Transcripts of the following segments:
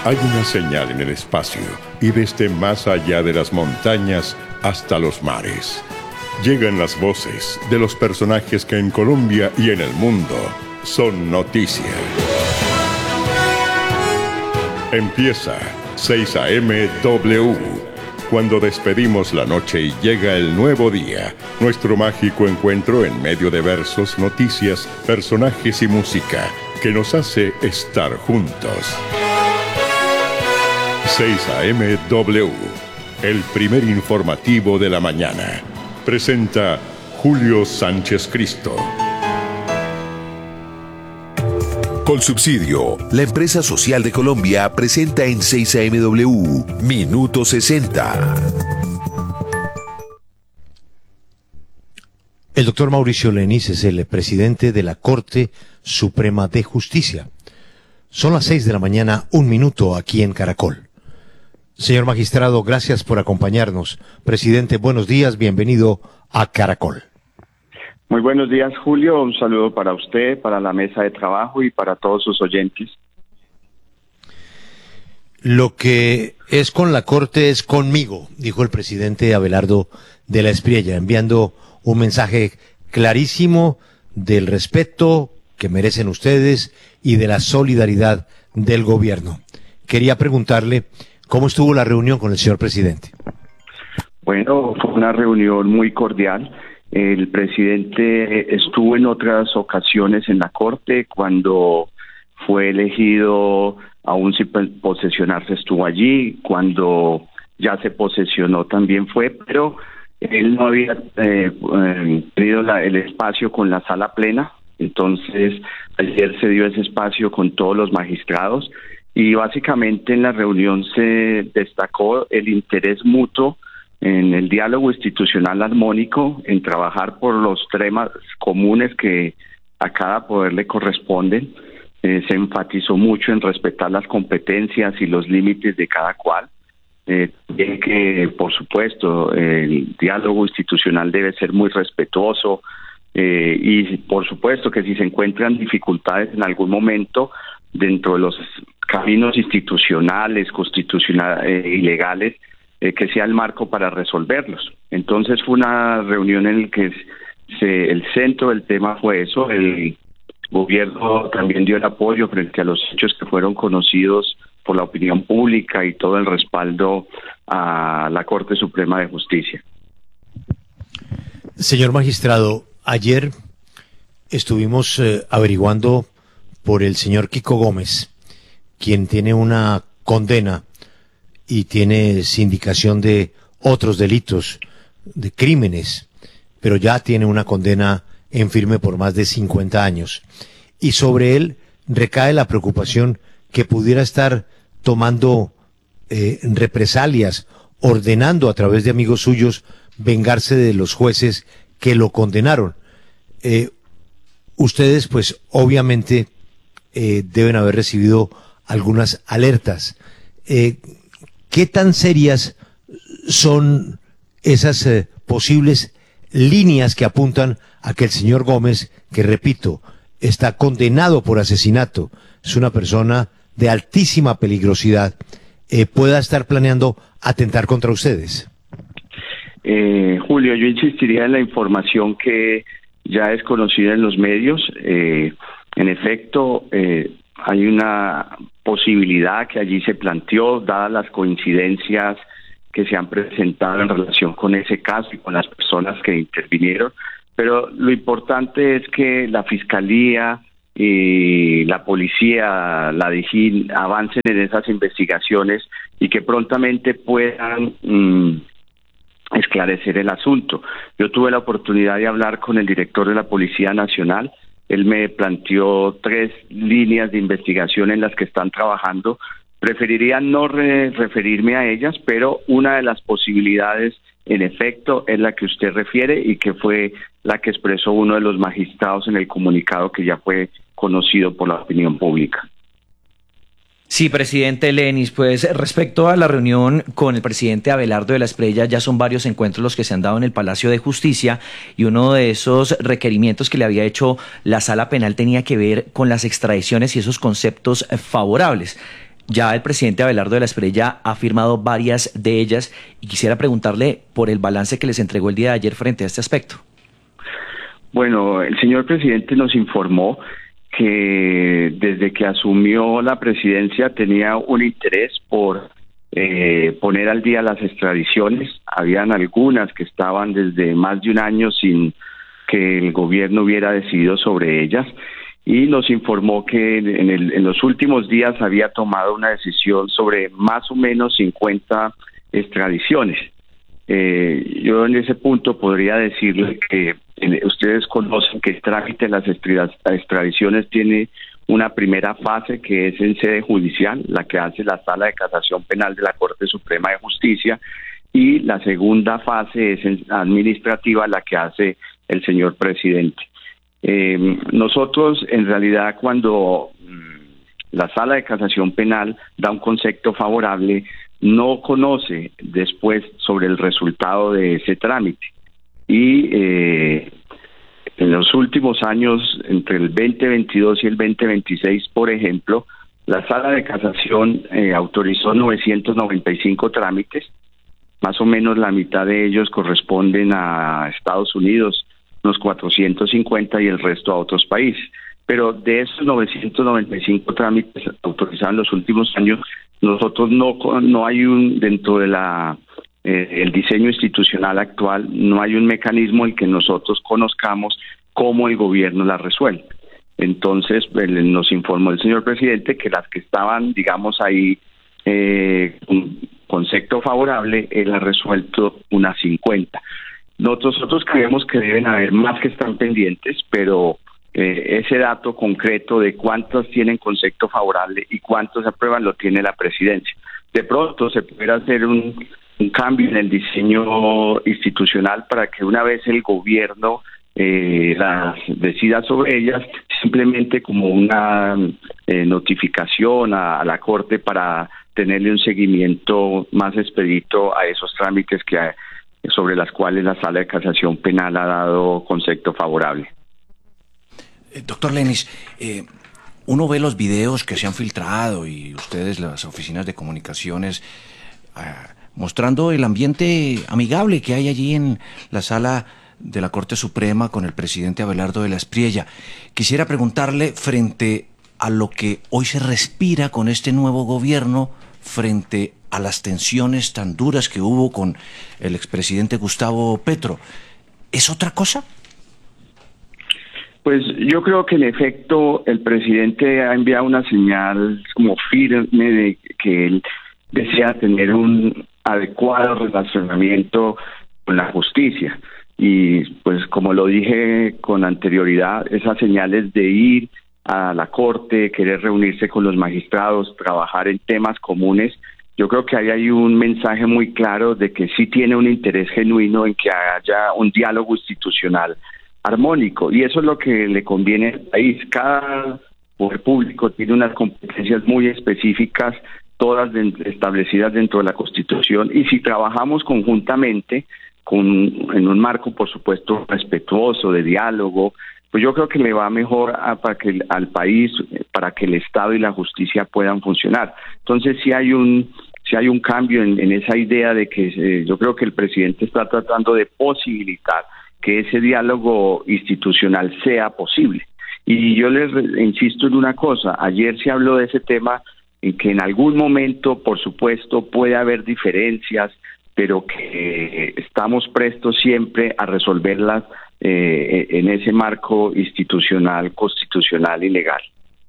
Hay una señal en el espacio y desde más allá de las montañas hasta los mares. Llegan las voces de los personajes que en Colombia y en el mundo son noticia. Empieza 6 a.m. W. Cuando despedimos la noche y llega el nuevo día, nuestro mágico encuentro en medio de versos, noticias, personajes y música que nos hace estar juntos. 6 a.m. W, el primer informativo de la mañana. Presenta Julio Sánchez Cristo. Colsubsidio, la empresa social de Colombia, presenta en 6 a.m. W, Minuto 60. El doctor Mauricio Lenis es el presidente de la Corte Suprema de Justicia. Son las 6 de la mañana, 1 minuto aquí en Caracol. Señor magistrado, gracias por acompañarnos. Presidente, buenos días, bienvenido a Caracol. Muy buenos días, Julio. Un saludo para usted, para la mesa de trabajo y para todos sus oyentes. Lo que es con la Corte es conmigo, dijo el presidente Abelardo de la Espriella, enviando un mensaje clarísimo del respeto que merecen ustedes y de la solidaridad del gobierno. Quería preguntarle cómo estuvo la reunión con el señor presidente. Bueno, fue una reunión muy cordial. El presidente estuvo en otras ocasiones en la Corte. Cuando fue elegido, aún sin posesionarse, estuvo allí. Cuando ya se posesionó también fue, pero él no había tenido el espacio con la sala plena. Entonces, ayer se dio ese espacio con todos los magistrados y básicamente en la reunión se destacó el interés mutuo en el diálogo institucional armónico, en trabajar por los temas comunes que a cada poder le corresponden. Se enfatizó mucho en respetar las competencias y los límites de cada cual. Que, por supuesto, el diálogo institucional debe ser muy respetuoso y, por supuesto, que si se encuentran dificultades en algún momento dentro de los caminos institucionales, constitucionales y legales, que sea el marco para resolverlos. Entonces fue una reunión en la que el centro del tema fue eso. El gobierno también dio el apoyo frente a los hechos que fueron conocidos por la opinión pública y todo el respaldo a la Corte Suprema de Justicia. Señor magistrado, ayer estuvimos averiguando por el señor Kiko Gómez, quien tiene una condena y tiene sindicación de otros delitos, de crímenes, pero ya tiene una condena en firme por más de 50 años. Y sobre él recae la preocupación que pudiera estar tomando represalias, ordenando a través de amigos suyos vengarse de los jueces que lo condenaron. Ustedes, pues, obviamente, deben haber recibido algunas alertas. ¿Qué tan serias son esas posibles líneas que apuntan a que el señor Gómez, que repito, está condenado por asesinato, es una persona de altísima peligrosidad, pueda estar planeando atentar contra ustedes? Julio, yo insistiría en la información que ya es conocida en los medios. En efecto, hay una posibilidad que allí se planteó, dadas las coincidencias que se han presentado en relación con ese caso y con las personas que intervinieron, pero lo importante es que la Fiscalía y la Policía, la DIJÍN, avancen en esas investigaciones y que prontamente puedan esclarecer el asunto. Yo tuve la oportunidad de hablar con el director de la Policía Nacional. Él me planteó 3 líneas de investigación en las que están trabajando. Preferiría no referirme a ellas, pero una de las posibilidades, en efecto, es la que usted refiere y que fue la que expresó uno de los magistrados en el comunicado que ya fue conocido por la opinión pública. Sí, presidente Lenis, pues respecto a la reunión con el presidente Abelardo de la Espriella, ya son varios encuentros los que se han dado en el Palacio de Justicia y uno de esos requerimientos que le había hecho la Sala Penal tenía que ver con las extradiciones y esos conceptos favorables. Ya el presidente Abelardo de la Espriella ha firmado varias de ellas y quisiera preguntarle por el balance que les entregó el día de ayer frente a este aspecto. Bueno, el señor presidente nos informó que desde que asumió la presidencia tenía un interés por poner al día las extradiciones. Habían algunas que estaban desde más de un año sin que el gobierno hubiera decidido sobre ellas, y nos informó que en los últimos días había tomado una decisión sobre más o menos 50 extradiciones. Yo en ese punto podría decirle que ustedes conocen que el trámite de las extradiciones tiene una primera fase que es en sede judicial, la que hace la Sala de Casación Penal de la Corte Suprema de Justicia, y la segunda fase es administrativa, la que hace el señor presidente. Nosotros, en realidad, cuando la Sala de Casación Penal da un concepto favorable, no conoce después sobre el resultado de ese trámite. Y en los últimos años, entre el 2022 y el 2026, por ejemplo, la Sala de Casación autorizó 995 trámites, más o menos la mitad de ellos corresponden a Estados Unidos, unos 450, y el resto a otros países. Pero de esos 995 trámites autorizados en los últimos años, nosotros no hay dentro de el diseño institucional actual, no hay un mecanismo en el que nosotros conozcamos cómo el gobierno la resuelve. Entonces, nos informó el señor presidente que las que estaban, digamos, ahí con concepto favorable, él ha resuelto unas 50. Nosotros creemos que deben haber más que están pendientes, pero ese dato concreto de cuántos tienen concepto favorable y cuántos aprueban lo tiene la presidencia. De pronto se pudiera hacer un cambio en el diseño institucional para que una vez el gobierno las decida sobre ellas, simplemente como una notificación a la Corte para tenerle un seguimiento más expedito a esos trámites sobre las cuales la Sala de Casación Penal ha dado concepto favorable. Doctor Lenis, uno ve los videos que se han filtrado y ustedes, las oficinas de comunicaciones, mostrando el ambiente amigable que hay allí en la sala de la Corte Suprema con el presidente Abelardo de la Espriella. Quisiera preguntarle, frente a lo que hoy se respira con este nuevo gobierno, frente a las tensiones tan duras que hubo con el expresidente Gustavo Petro, ¿es otra cosa? Pues yo creo que en efecto el presidente ha enviado una señal como firme de que él desea tener un adecuado relacionamiento con la justicia. Y pues como lo dije con anterioridad, esas señales de ir a la Corte, querer reunirse con los magistrados, trabajar en temas comunes, yo creo que ahí hay un mensaje muy claro de que sí tiene un interés genuino en que haya un diálogo institucional armónico, y eso es lo que le conviene al país. Cada poder público tiene unas competencias muy específicas, todas establecidas dentro de la Constitución, y si trabajamos conjuntamente en un marco, por supuesto, respetuoso, de diálogo, pues yo creo que le va mejor al país, para que el Estado y la justicia puedan funcionar. Entonces sí hay un cambio en esa idea de que yo creo que el presidente está tratando de posibilitar que ese diálogo institucional sea posible. Y yo les insisto en una cosa, ayer se habló de ese tema, en que en algún momento, por supuesto, puede haber diferencias, pero que estamos prestos siempre a resolverlas en ese marco institucional, constitucional y legal.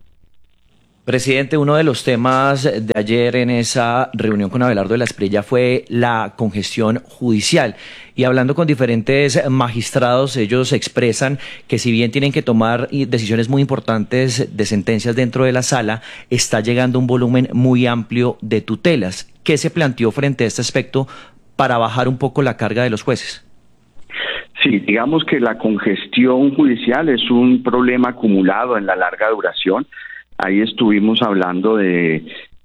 Presidente, uno de los temas de ayer en esa reunión con Abelardo de la Espriella fue la congestión judicial. Y hablando con diferentes magistrados, ellos expresan que si bien tienen que tomar decisiones muy importantes de sentencias dentro de la sala, está llegando un volumen muy amplio de tutelas. ¿Qué se planteó frente a este aspecto para bajar un poco la carga de los jueces? Sí, digamos que la congestión judicial es un problema acumulado en la larga duración. Ahí estuvimos hablando de,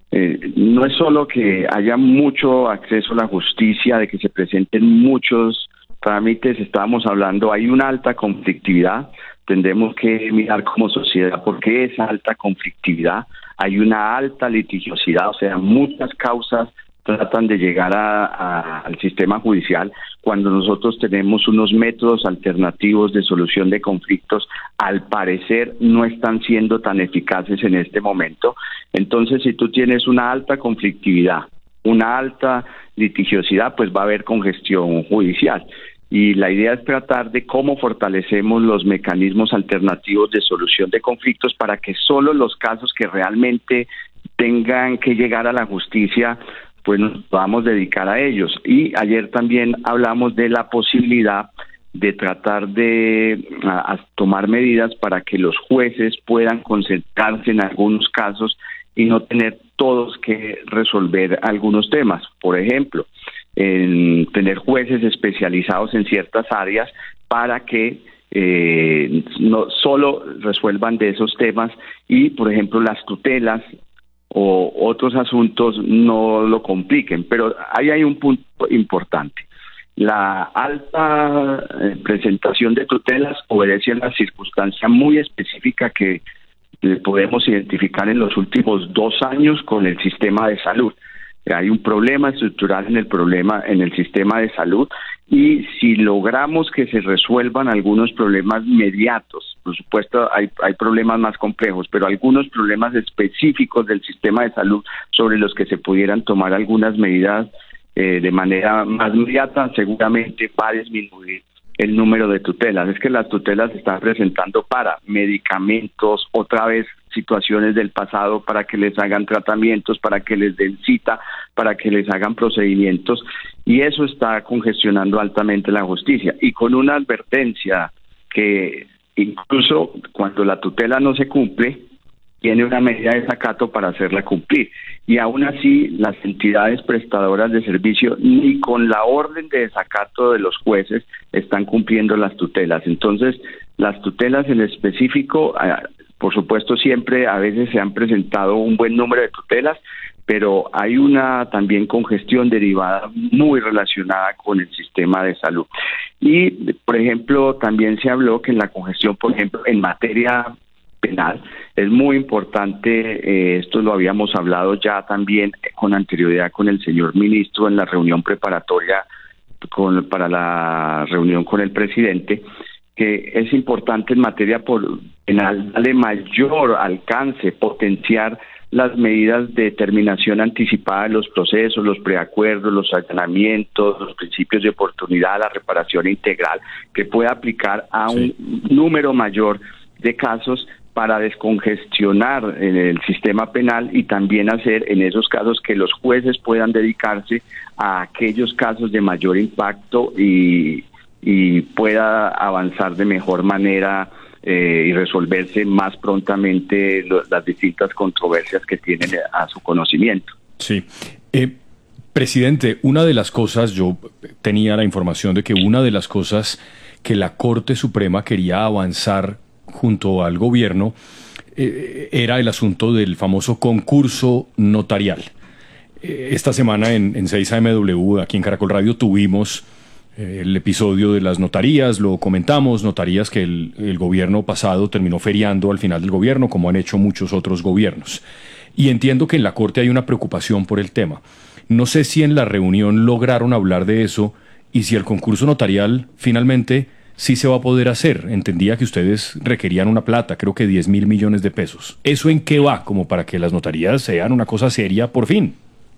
no es solo que haya mucho acceso a la justicia, de que se presenten muchos trámites, estábamos hablando, hay una alta conflictividad, tendremos que mirar como sociedad por qué esa alta conflictividad, hay una alta litigiosidad, o sea, muchas causas tratan de llegar al sistema judicial cuando nosotros tenemos unos métodos alternativos de solución de conflictos, al parecer no están siendo tan eficaces en este momento. Entonces, si tú tienes una alta conflictividad, una alta litigiosidad, pues va a haber congestión judicial. Y la idea es tratar de cómo fortalecemos los mecanismos alternativos de solución de conflictos para que solo los casos que realmente tengan que llegar a la justicia, pues nos vamos a dedicar a ellos. Y ayer también hablamos de la posibilidad de tratar de tomar medidas para que los jueces puedan concentrarse en algunos casos y no tener todos que resolver algunos temas. Por ejemplo, en tener jueces especializados en ciertas áreas para que no solo resuelvan de esos temas y, por ejemplo, las tutelas o otros asuntos no lo compliquen. Pero ahí hay un punto importante. La alta presentación de tutelas obedece a una circunstancia muy específica que podemos identificar en los últimos 2 años con el sistema de salud. Hay un problema estructural en el sistema de salud, y si logramos que se resuelvan algunos problemas inmediatos, por supuesto hay problemas más complejos, pero algunos problemas específicos del sistema de salud sobre los que se pudieran tomar algunas medidas de manera más inmediata, seguramente va a disminuir el número de tutelas. Es que las tutelas se están presentando para medicamentos, otra vez situaciones del pasado, para que les hagan tratamientos, para que les den cita, para que les hagan procedimientos, y eso está congestionando altamente la justicia. Y con una advertencia que incluso cuando la tutela no se cumple, tiene una medida de desacato para hacerla cumplir. Y aún así, las entidades prestadoras de servicio ni con la orden de desacato de los jueces están cumpliendo las tutelas. Entonces, las tutelas en específico, por supuesto, siempre a veces se han presentado un buen número de tutelas, pero hay una también congestión derivada muy relacionada con el sistema de salud. Y, por ejemplo, también se habló que en la congestión, por ejemplo, en materia penal, es muy importante, esto lo habíamos hablado ya también con anterioridad con el señor ministro en la reunión preparatoria para la reunión con el presidente, que es importante en materia penal darle mayor alcance, potenciar las medidas de terminación anticipada de los procesos, los preacuerdos, los allanamientos, los principios de oportunidad, la reparación integral, que pueda aplicar a un número mayor de casos para descongestionar el sistema penal, y también hacer en esos casos que los jueces puedan dedicarse a aquellos casos de mayor impacto y pueda avanzar de mejor manera y resolverse más prontamente las distintas controversias que tienen a su conocimiento. Sí. Presidente, una de las cosas, yo tenía la información de que una de las cosas que la Corte Suprema quería avanzar junto al gobierno era el asunto del famoso concurso notarial. Esta semana en 6AMW, aquí en Caracol Radio, tuvimos el episodio de las notarías, lo comentamos, notarías que el gobierno pasado terminó feriando al final del gobierno, como han hecho muchos otros gobiernos. Y entiendo que en la Corte hay una preocupación por el tema. No sé si en la reunión lograron hablar de eso y si el concurso notarial finalmente sí se va a poder hacer. Entendía que ustedes requerían una plata, creo que 10.000 millones de pesos. ¿Eso en qué va? Como para que las notarías sean una cosa seria por fin.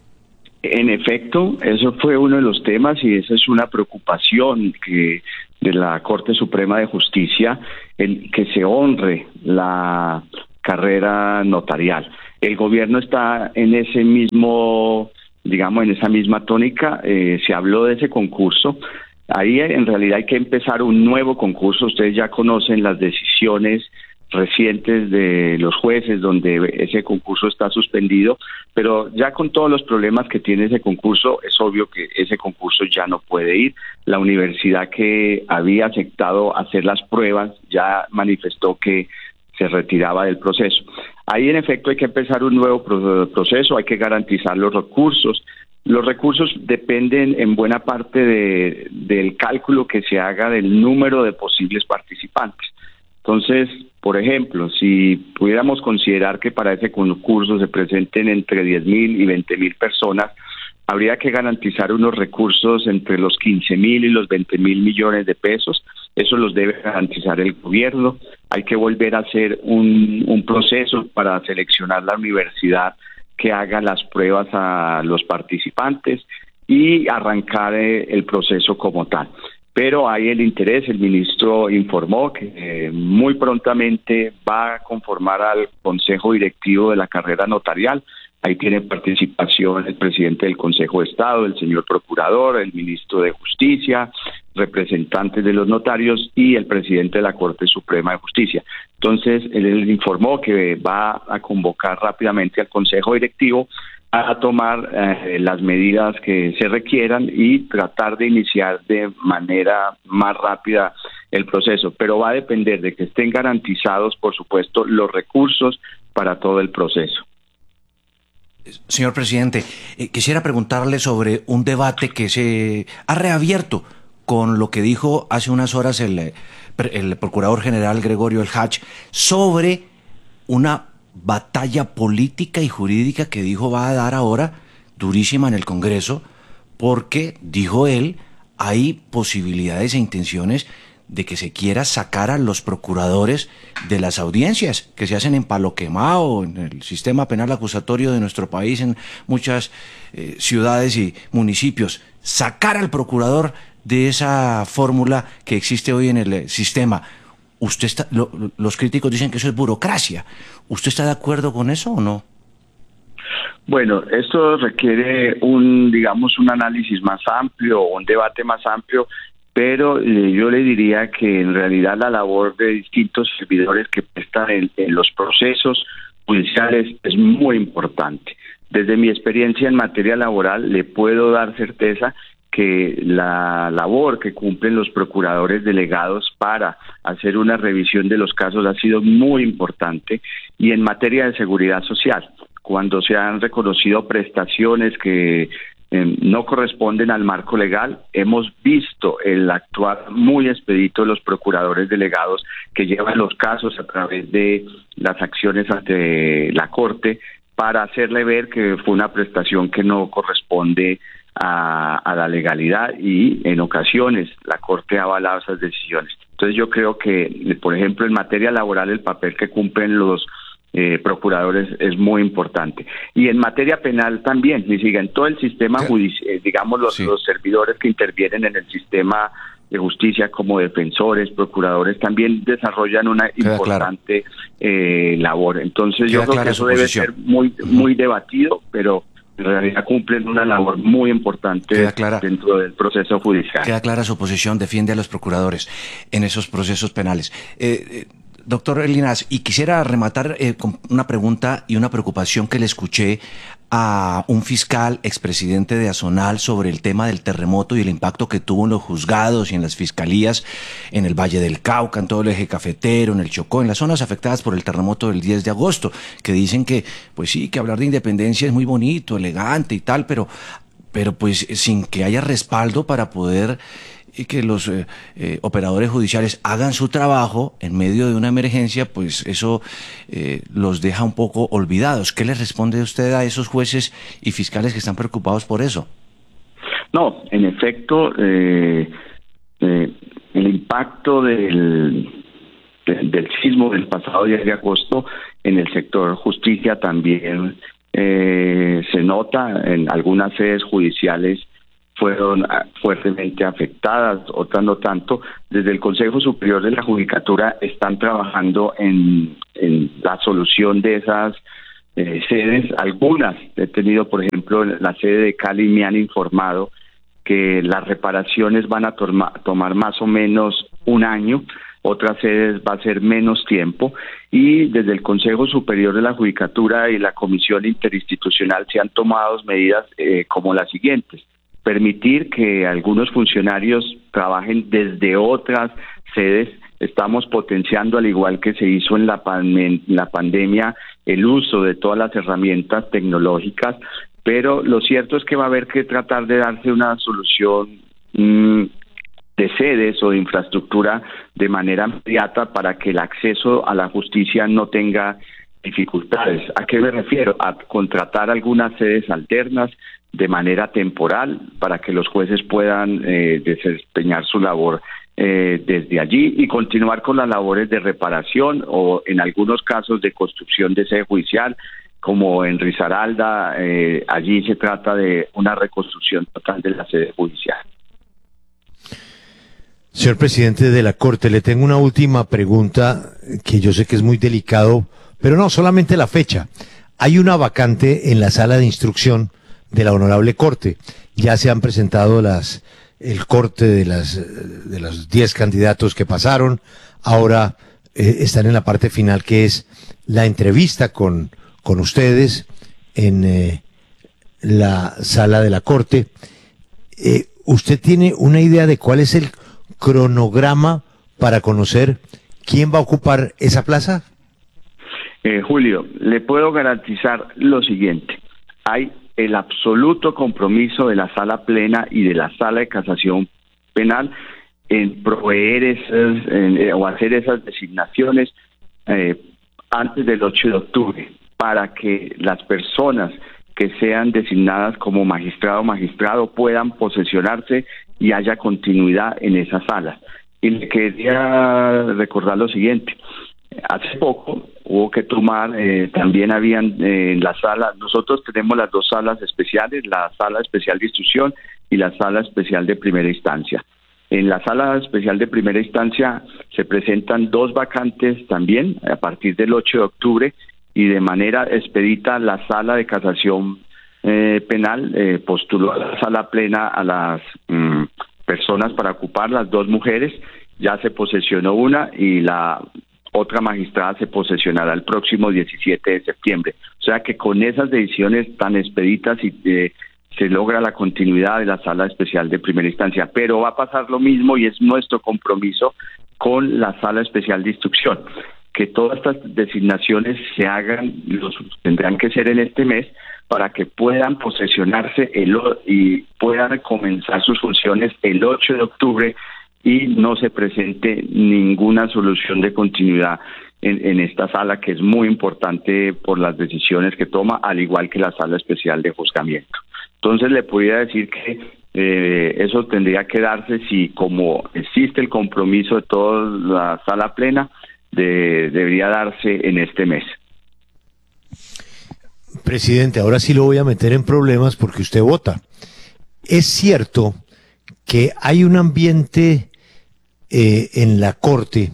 En efecto, eso fue uno de los temas y esa es una preocupación de la Corte Suprema de Justicia, que se honre la carrera notarial. El gobierno está en ese mismo, digamos, en esa misma tónica. Se habló de ese concurso. Ahí en realidad hay que empezar un nuevo concurso. Ustedes ya conocen las decisiones recientes de los jueces donde ese concurso está suspendido, pero ya con todos los problemas que tiene ese concurso, es obvio que ese concurso ya no puede ir. La universidad que había aceptado hacer las pruebas ya manifestó que se retiraba del proceso. Ahí en efecto hay que empezar un nuevo proceso, hay que garantizar los recursos. Los recursos dependen en buena parte del cálculo que se haga del número de posibles participantes. Entonces, por ejemplo, si pudiéramos considerar que para ese concurso se presenten entre 10.000 y 20.000 personas, habría que garantizar unos recursos entre los 15.000 y los 20.000 millones de pesos. Eso los debe garantizar el gobierno. Hay que volver a hacer un proceso para seleccionar la universidad que haga las pruebas a los participantes y arrancar el proceso como tal. Pero hay el interés, el ministro informó que muy prontamente va a conformar al consejo directivo de la carrera notarial. Ahí tiene participación el presidente del Consejo de Estado, el señor procurador, el ministro de Justicia, representantes de los notarios y el presidente de la Corte Suprema de Justicia. Entonces, él informó que va a convocar rápidamente al Consejo Directivo a tomar las medidas que se requieran y tratar de iniciar de manera más rápida el proceso. Pero va a depender de que estén garantizados, por supuesto, los recursos para todo el proceso. Señor presidente, quisiera preguntarle sobre un debate que se ha reabierto con lo que dijo hace unas horas el Procurador General Gregorio El Hach sobre una batalla política y jurídica que dijo va a dar ahora durísima en el Congreso, porque, dijo él, hay posibilidades e intenciones de que se quiera sacar a los procuradores de las audiencias que se hacen en Palo Quemado, en el sistema penal acusatorio de nuestro país, en muchas ciudades y municipios. Sacar al procurador de esa fórmula que existe hoy en el sistema. Los críticos dicen que eso es burocracia. ¿Usted está de acuerdo con eso o no? Bueno, esto requiere un análisis más amplio, un debate más amplio, pero yo le diría que en realidad la labor de distintos servidores que prestan en los procesos judiciales es muy importante. Desde mi experiencia en materia laboral le puedo dar certeza que la labor que cumplen los procuradores delegados para hacer una revisión de los casos ha sido muy importante. Y en materia de seguridad social, cuando se han reconocido prestaciones que no corresponden al marco legal, hemos visto el actuar muy expedito de los procuradores delegados que llevan los casos a través de las acciones ante la Corte para hacerle ver que fue una prestación que no corresponde a la legalidad, y en ocasiones la Corte ha avalado esas decisiones. Entonces yo creo que, por ejemplo, en materia laboral el papel que cumplen los procuradores es muy importante. Y en materia penal también, en todo el sistema judicial, los servidores que intervienen en el sistema de justicia como defensores, procuradores, también desarrollan una importante labor. Entonces yo creo que eso debe ser muy debatido, pero en realidad cumplen una labor muy importante dentro del proceso judicial. Queda clara su posición, defiende a los procuradores en esos procesos penales. Doctor Linás, y quisiera rematar con una pregunta y una preocupación que le escuché a un fiscal expresidente de Azonal sobre el tema del terremoto y el impacto que tuvo en los juzgados y en las fiscalías en el Valle del Cauca, en todo el eje cafetero, en el Chocó, en las zonas afectadas por el terremoto del 10 de agosto, que dicen que, pues sí, que hablar de independencia es muy bonito, elegante y tal, pero pues sin que haya respaldo para poder que los operadores judiciales hagan su trabajo en medio de una emergencia, pues eso los deja un poco olvidados. ¿Qué le responde usted a esos jueces y fiscales que están preocupados por eso? No, en efecto, el impacto del sismo del pasado 10 de agosto en el sector justicia también se nota. En algunas sedes judiciales fueron fuertemente afectadas, otras no tanto. Desde el Consejo Superior de la Judicatura están trabajando en la solución de esas sedes. Algunas he tenido, por ejemplo, en la sede de Cali me han informado que las reparaciones van a tomar más o menos un año, otras sedes va a ser menos tiempo, y desde el Consejo Superior de la Judicatura y la Comisión Interinstitucional se han tomado medidas como las siguientes: permitir que algunos funcionarios trabajen desde otras sedes. Estamos potenciando, al igual que se hizo en la pandemia, el uso de todas las herramientas tecnológicas, pero lo cierto es que va a haber que tratar de darse una solución sedes o de infraestructura de manera inmediata para que el acceso a la justicia no tenga dificultades. ¿A qué me refiero? A contratar algunas sedes alternas de manera temporal para que los jueces puedan desempeñar su labor desde allí y continuar con las labores de reparación o en algunos casos de construcción de sede judicial, como en Risaralda. Allí se trata de una reconstrucción total de la sede judicial. Señor presidente de la Corte, le tengo una última pregunta que yo sé que es muy delicado, pero no solamente la fecha. Hay una vacante en la sala de instrucción de la Honorable Corte. Ya se han presentado el corte de los 10 candidatos que pasaron. Ahora están en la parte final, que es la entrevista con ustedes en la sala de la Corte. ¿Usted tiene una idea de cuál es el cronograma para conocer quién va a ocupar esa plaza? Julio, le puedo garantizar lo siguiente. Hay el absoluto compromiso de la Sala Plena y de la Sala de Casación Penal en proveer o hacer esas designaciones antes del 8 de octubre para que las personas que sean designadas como magistrado o magistrado puedan posesionarse y haya continuidad en esas salas. Y le quería recordar lo siguiente. Hace poco hubo que tomar, también habían en la sala, nosotros tenemos las dos salas especiales, la sala especial de instrucción y la sala especial de primera instancia. En la sala especial de primera instancia se presentan 2 vacantes también a partir del 8 de octubre y de manera expedita la sala de casación penal postuló a la sala plena a las personas para ocupar, las 2 mujeres, ya se posesionó una y la otra magistrada se posesionará el próximo 17 de septiembre. O sea que con esas decisiones tan expeditas se logra la continuidad de la sala especial de primera instancia. Pero va a pasar lo mismo y es nuestro compromiso con la sala especial de instrucción, que todas estas designaciones se hagan, tendrán que ser en este mes, para que puedan posesionarse y puedan comenzar sus funciones el 8 de octubre y no se presente ninguna solución de continuidad en esta sala, que es muy importante por las decisiones que toma, al igual que la sala especial de juzgamiento. Entonces le podría decir que eso tendría que darse si, como existe el compromiso de toda la sala plena, debería darse en este mes. Presidente, ahora sí lo voy a meter en problemas porque usted vota. Es cierto que hay un ambiente en la Corte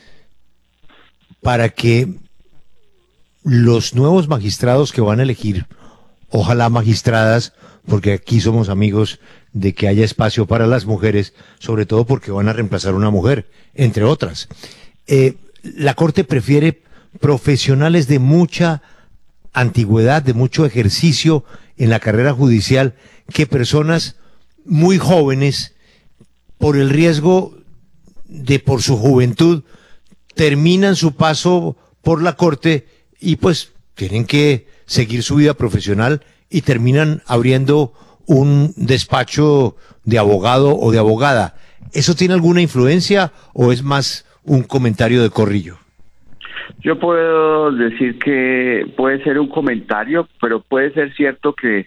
para que los nuevos magistrados que van a elegir, ojalá magistradas, porque aquí somos amigos de que haya espacio para las mujeres, sobre todo porque van a reemplazar a una mujer, entre otras. La Corte prefiere profesionales de mucha antigüedad, de mucho ejercicio en la carrera judicial, que personas muy jóvenes, por el riesgo de por su juventud, terminan su paso por la Corte y pues tienen que seguir su vida profesional y terminan abriendo un despacho de abogado o de abogada. ¿Eso tiene alguna influencia o es más un comentario de corrillo? Yo puedo decir que puede ser un comentario, pero puede ser cierto que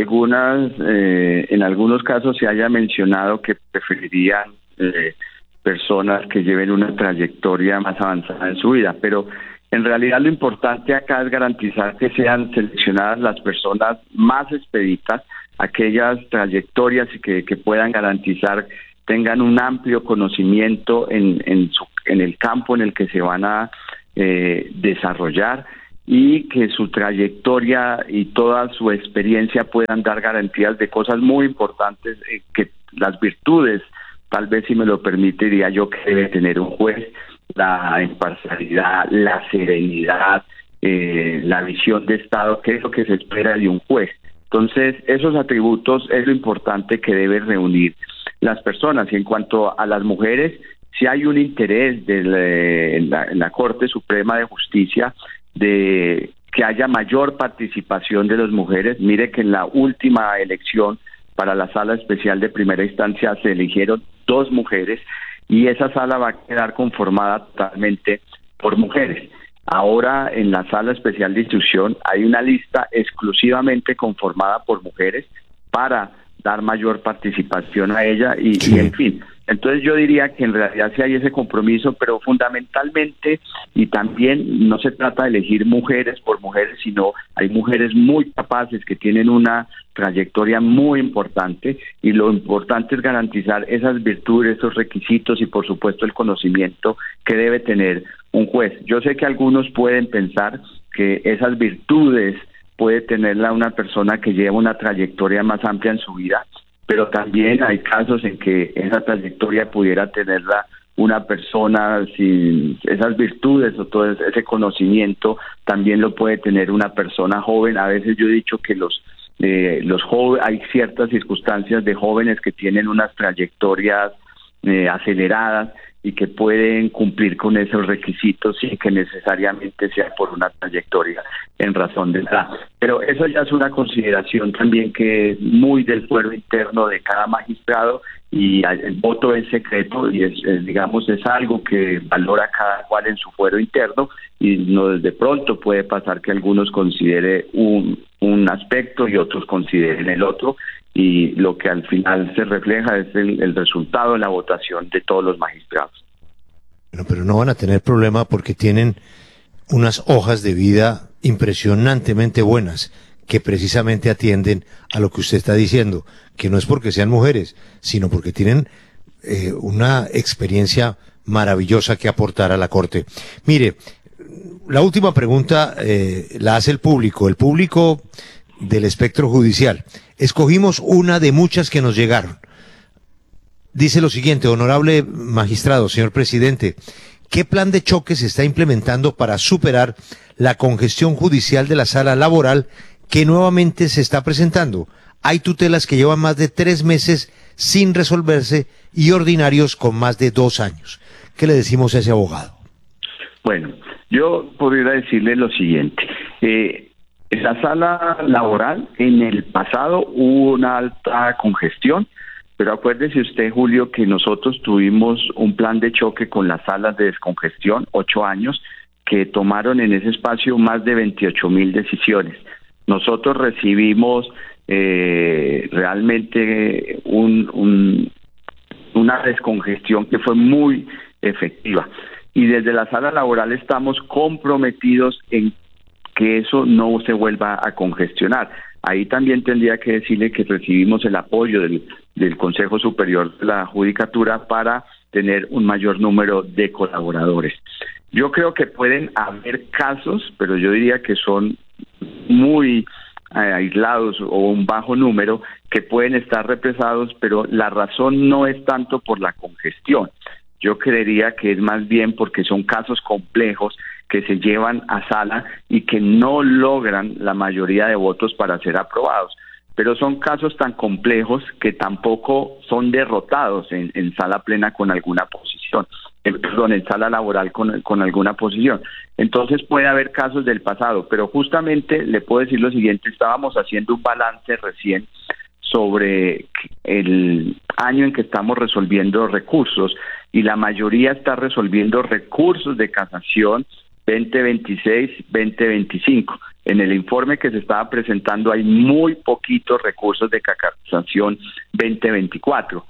en algunos casos se haya mencionado que preferirían personas que lleven una trayectoria más avanzada en su vida, pero en realidad lo importante acá es garantizar que sean seleccionadas las personas más expeditas, aquellas trayectorias que puedan garantizar, tengan un amplio conocimiento en el campo en el que se van a desarrollar y que su trayectoria y toda su experiencia puedan dar garantías de cosas muy importantes, que las virtudes, tal vez si me lo permite, diría yo que debe tener un juez: la imparcialidad, la serenidad, la visión de Estado, que es lo que se espera de un juez. Entonces, esos atributos es lo importante que deben reunir las personas. Y en cuanto a las mujeres, si hay un interés en la Corte Suprema de Justicia de que haya mayor participación de las mujeres. Mire que en la última elección para la sala especial de primera instancia se eligieron 2 mujeres y esa sala va a quedar conformada totalmente por mujeres. Ahora en la sala especial de instrucción hay una lista exclusivamente conformada por mujeres para dar mayor participación a ella y en fin. Entonces yo diría que en realidad sí hay ese compromiso, pero fundamentalmente, y también no se trata de elegir mujeres por mujeres, sino hay mujeres muy capaces que tienen una trayectoria muy importante y lo importante es garantizar esas virtudes, esos requisitos y por supuesto el conocimiento que debe tener un juez. Yo sé que algunos pueden pensar que esas virtudes puede tenerla una persona que lleva una trayectoria más amplia en su vida, pero también hay casos en que esa trayectoria pudiera tenerla una persona sin esas virtudes o todo ese conocimiento, también lo puede tener una persona joven. A veces yo he dicho que los jóvenes, hay ciertas circunstancias de jóvenes que tienen unas trayectorias aceleradas y que pueden cumplir con esos requisitos sin que necesariamente sea por una trayectoria en razón de la edad. Pero eso ya es una consideración también que es muy del fuero interno de cada magistrado y el voto es secreto y digamos es algo que valora cada cual en su fuero interno y no de pronto puede pasar que algunos considere un aspecto y otros consideren el otro y lo que al final se refleja es el resultado de la votación de todos los magistrados. Bueno, pero no van a tener problema porque tienen unas hojas de vida impresionantemente buenas que precisamente atienden a lo que usted está diciendo, que no es porque sean mujeres, sino porque tienen una experiencia maravillosa que aportar a la Corte. Mire, la última pregunta la hace el público del espectro judicial. Escogimos una de muchas que nos llegaron. Dice lo siguiente: honorable magistrado, señor presidente, ¿qué plan de choque se está implementando para superar la congestión judicial de la sala laboral que nuevamente se está presentando? Hay tutelas que llevan más de 3 meses sin resolverse y ordinarios con más de 2 años. ¿Qué le decimos a ese abogado? Bueno, yo podría decirle lo siguiente. En la sala laboral, en el pasado hubo una alta congestión, pero acuérdese usted, Julio, que nosotros tuvimos un plan de choque con las salas de descongestión, 8 años, que tomaron en ese espacio más de 28,000 decisiones. Nosotros recibimos realmente una descongestión que fue muy efectiva. Y desde la sala laboral estamos comprometidos en que eso no se vuelva a congestionar. Ahí también tendría que decirle que recibimos el apoyo del Consejo Superior de la Judicatura para tener un mayor número de colaboradores. Yo creo que pueden haber casos, pero yo diría que son muy aislados o un bajo número que pueden estar represados, pero la razón no es tanto por la congestión. Yo creería que es más bien porque son casos complejos que se llevan a sala y que no logran la mayoría de votos para ser aprobados. Pero son casos tan complejos que tampoco son derrotados en sala plena con alguna posición, en sala laboral con alguna posición. Entonces puede haber casos del pasado, pero justamente le puedo decir lo siguiente: estábamos haciendo un balance recién sobre el año en que estamos resolviendo recursos y la mayoría está resolviendo recursos de casación 2026, 2025. En el informe que se estaba presentando hay muy poquitos recursos de casación 2024.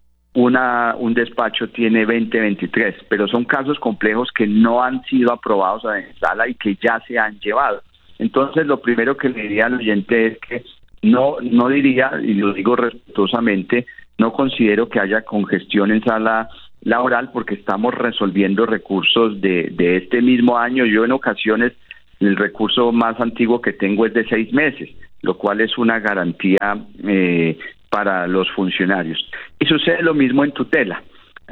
Un despacho tiene 2023, pero son casos complejos que no han sido aprobados en sala y que ya se han llevado. Entonces, lo primero que le diría al oyente es que no diría, y lo digo respetuosamente, no considero que haya congestión en sala laboral porque estamos resolviendo recursos de este mismo año. Yo en ocasiones el recurso más antiguo que tengo es de 6 meses, lo cual es una garantía para los funcionarios. Y sucede lo mismo en tutela.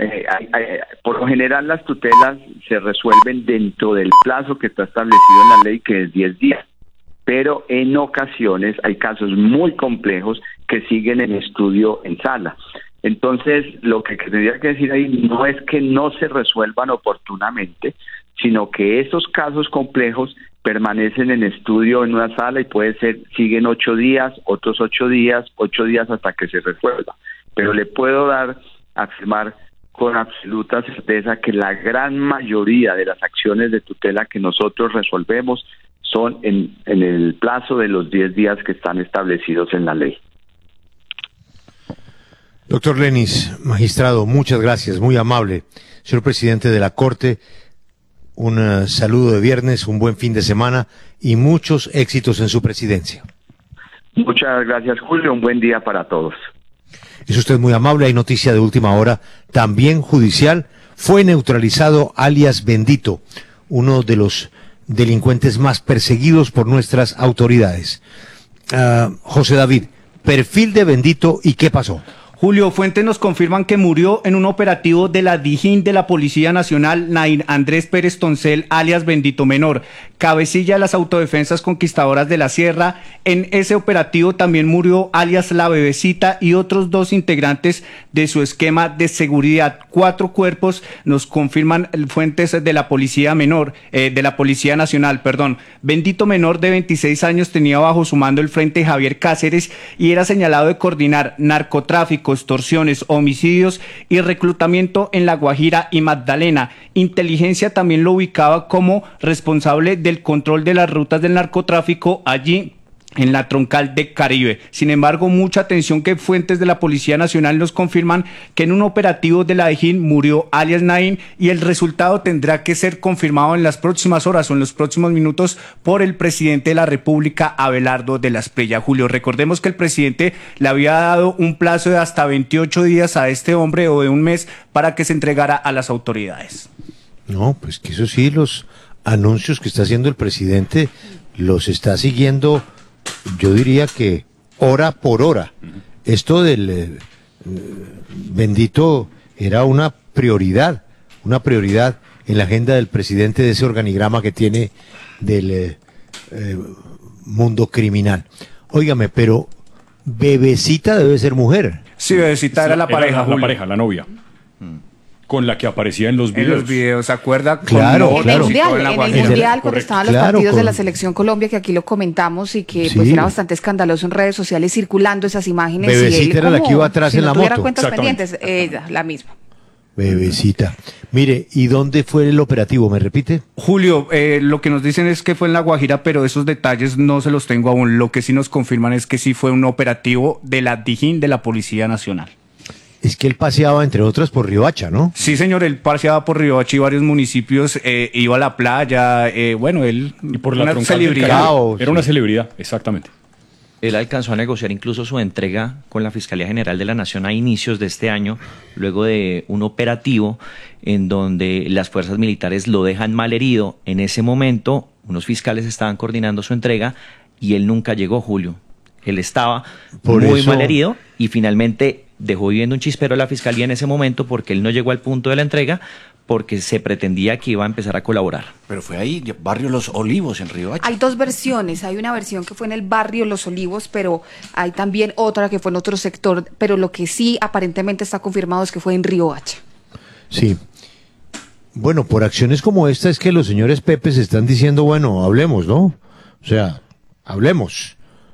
Por lo general las tutelas se resuelven dentro del plazo que está establecido en la ley, que es 10 días. Pero en ocasiones hay casos muy complejos que siguen en estudio en sala. Entonces, lo que tendría que decir ahí no es que no se resuelvan oportunamente, sino que esos casos complejos permanecen en estudio en una sala y puede ser, siguen 8 días, otros 8 días hasta que se resuelva. Pero le puedo afirmar con absoluta certeza que la gran mayoría de las acciones de tutela que nosotros resolvemos son en el plazo de los 10 días que están establecidos en la ley. Doctor Lenis, magistrado, muchas gracias, muy amable. Señor presidente de la Corte, un saludo de viernes, un buen fin de semana y muchos éxitos en su presidencia. Muchas gracias, Julio, un buen día para todos. Es usted muy amable, hay noticia de última hora, también judicial, fue neutralizado alias Bendito, uno de los delincuentes más perseguidos por nuestras autoridades. José David, perfil de Bendito y qué pasó. Julio, fuentes nos confirman que murió en un operativo de la DIJÍN de la Policía Nacional Nair Andrés Pérez Toncel, alias Bendito Menor, cabecilla de las autodefensas conquistadoras de la Sierra. En ese operativo también murió alias La Bebecita y otros 2 integrantes de su esquema de seguridad. 4 cuerpos nos confirman fuentes de la Policía Nacional. Bendito Menor, de 26 años, tenía bajo su mando el Frente Javier Cáceres y era señalado de coordinar narcotráfico, extorsiones, homicidios y reclutamiento en La Guajira y Magdalena. Inteligencia también lo ubicaba como responsable del control de las rutas del narcotráfico allí en la troncal de Caribe. Sin embargo, mucha atención, que fuentes de la Policía Nacional nos confirman que en un operativo de la DIJÍN murió alias Naín y el resultado tendrá que ser confirmado en las próximas horas o en los próximos minutos por el presidente de la República, Abelardo de la Espriella. Julio, recordemos que el presidente le había dado un plazo de hasta 28 días a este hombre, o de un mes, para que se entregara a las autoridades. No, pues que eso sí, los anuncios que está haciendo el presidente los está siguiendo, yo diría que hora por hora. Esto del Bendito era una prioridad en la agenda del presidente, de ese organigrama que tiene del mundo criminal. Óigame, pero Bebecita debe ser mujer. Sí, Bebecita era la pareja, la pareja, la novia. Con la que aparecía en los videos. En los videos, ¿se acuerda? Claro, claro. En el Mundial, cuando estaban los partidos de la con... Selección Colombia, que aquí lo comentamos y que Sí. pues era bastante escandaloso en redes sociales circulando esas imágenes. Bebecita y él, era la como que iba atrás si en no la tuviera moto. cuentas Exactamente. pendientes, la misma. Bebecita. Mire, ¿y dónde fue el operativo? ¿Me repite? Julio, lo que nos dicen es que fue en La Guajira, pero esos detalles no se los tengo aún. Lo que sí nos confirman es que sí fue un operativo de la DIJÍN de la Policía Nacional. Es que él paseaba, entre otras, por Riohacha, ¿no? Sí, señor, él paseaba por Riohacha y varios municipios, iba a la playa, él... Y por la una troncal del celebridad. Caribe. Era una celebridad, exactamente. Él alcanzó a negociar incluso su entrega con la Fiscalía General de la Nación a inicios de este año, luego de un operativo en donde las fuerzas militares lo dejan malherido. En ese momento, unos fiscales estaban coordinando su entrega y él nunca llegó, Julio. Él estaba muy malherido y finalmente dejó viviendo un chispero a la Fiscalía en ese momento, porque él no llegó al punto de la entrega, porque se pretendía que iba a empezar a colaborar. Pero fue ahí, barrio Los Olivos, en Riohacha. Hay 2 versiones, hay una versión que fue en el barrio Los Olivos, pero hay también otra que fue en otro sector, pero lo que sí aparentemente está confirmado es que fue en Riohacha. Sí. Bueno, por acciones como esta es que los señores Pepe se están diciendo, bueno, hablemos, ¿no? O sea, hablemos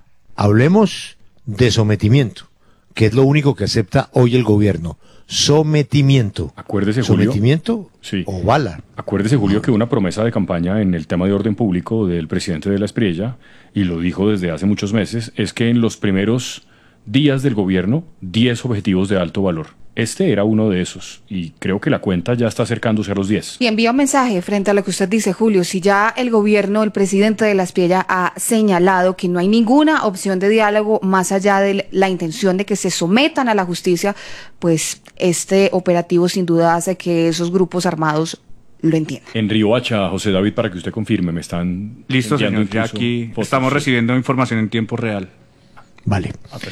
de sometimiento, que es lo único que acepta hoy el gobierno. Sometimiento. Acuérdese, Julio. ¿Sometimiento Sí. o bala? Acuérdese, Julio, que una promesa de campaña en el tema de orden público del presidente de la Espriella, y lo dijo desde hace muchos meses, es que en los primeros días del gobierno, 10 objetivos de alto valor. Este era uno de esos, y creo que la cuenta ya está acercándose a los 10. Y envía un mensaje frente a lo que usted dice, Julio. Si ya el gobierno, el presidente de la Espriella ha señalado que no hay ninguna opción de diálogo más allá de la intención de que se sometan a la justicia, pues este operativo sin duda hace que esos grupos armados lo entiendan. En Riohacha, José David, para que usted confirme, me están Listo, enviando señor, ya incluso aquí fotos. estamos recibiendo información en tiempo real. Vale.